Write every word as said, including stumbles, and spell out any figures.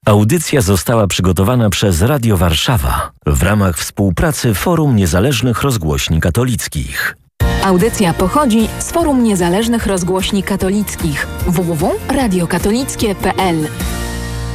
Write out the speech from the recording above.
Audycja została przygotowana przez Radio Warszawa w ramach współpracy Forum Niezależnych Rozgłośni Katolickich. Audycja pochodzi z Forum Niezależnych Rozgłośni Katolickich w w w kropka radiokatolickie kropka p l.